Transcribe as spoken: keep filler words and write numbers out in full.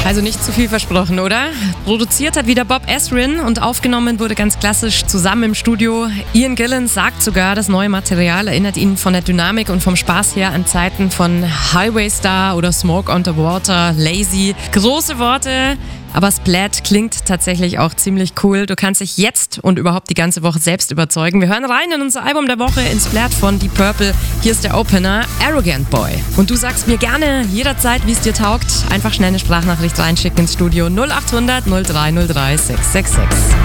Also nicht zu viel versprochen, oder? Produziert hat wieder Bob Ezrin und aufgenommen wurde ganz klassisch zusammen im Studio. Ian Gillan sagt sogar, das neue Material erinnert ihn von der Dynamik und vom Spaß her an Zeiten von Highway Star oder Smoke on the Water, Lazy. Große Worte, aber Splat klingt tatsächlich auch ziemlich cool. Du kannst dich jetzt und überhaupt die ganze Woche selbst überzeugen. Wir hören rein in unser Album der Woche, in Splat von Deep Purple. Hier ist der Opener, Arrogant Boy. Und du sagst mir gerne jederzeit, wie es dir taugt. Einfach schnell eine Sprachnachricht reinschicken ins Studio null acht hundert null drei null drei sechs sechs sechs.